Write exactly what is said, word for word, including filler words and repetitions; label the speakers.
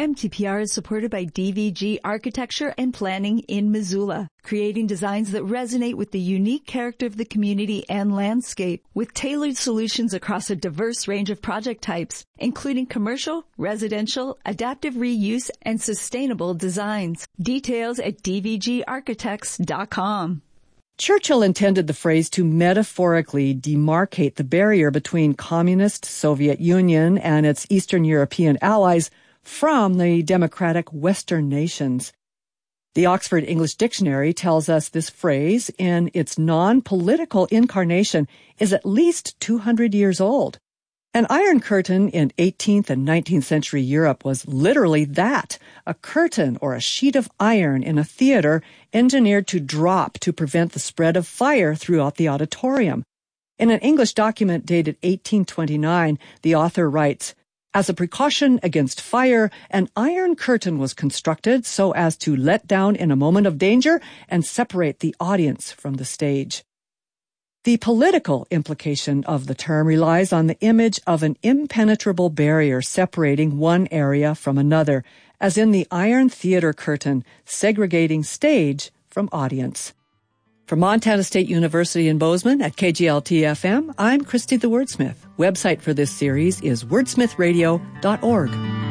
Speaker 1: M T P R is supported by D V G Architecture and Planning in Missoula, creating designs that resonate with the unique character of the community and landscape, with tailored solutions across a diverse range of project types, including commercial, residential, adaptive reuse, and sustainable designs. Details at d v g architects dot com.
Speaker 2: Churchill intended the phrase to metaphorically demarcate the barrier between communist Soviet Union and its Eastern European allies from the democratic Western nations. The Oxford English Dictionary tells us this phrase, in its non-political incarnation, is at least two hundred years old. An Iron Curtain in eighteenth and nineteenth century Europe was literally that, a curtain or a sheet of iron in a theater engineered to drop to prevent the spread of fire throughout the auditorium. In an English document dated eighteen twenty-nine, the author writes, "As a precaution against fire, an iron curtain was constructed so as to let down in a moment of danger and separate the audience from the stage." The political implication of the term relies on the image of an impenetrable barrier separating one area from another, as in the Iron Theater curtain, segregating stage from audience. From Montana State University in Bozeman at K G L T F M, I'm Christy the Wordsmith. Website for this series is wordsmith radio dot org.